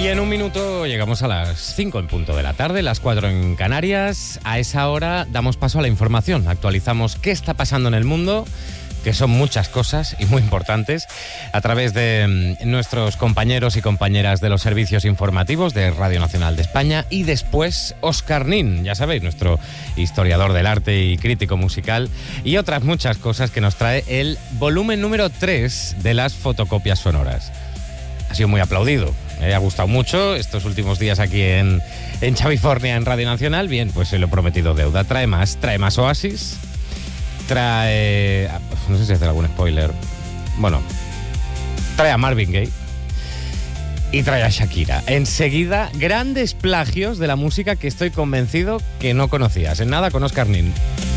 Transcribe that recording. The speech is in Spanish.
Y en un minuto llegamos a las 5 en punto de la tarde, las 4 en Canarias. A esa hora damos paso a la información. Actualizamos qué está pasando en el mundo, que son muchas cosas y muy importantes, a través de nuestros compañeros y compañeras de los servicios informativos de Radio Nacional de España. Y después, Óscar Nin, ya sabéis, nuestro historiador del arte y crítico musical, y otras muchas cosas que nos trae el volumen número 3 de las fotocopias sonoras. Ha sido muy aplaudido, me ha gustado mucho estos últimos días aquí en Chavifornia, en Radio Nacional. Bien, pues se lo he prometido deuda. Trae más Oasis, trae... no sé si hacer algún spoiler. Bueno, trae a Marvin Gaye y trae a Shakira. Enseguida, grandes plagios de la música que estoy convencido que no conocías. En nada, con Óscar Nin.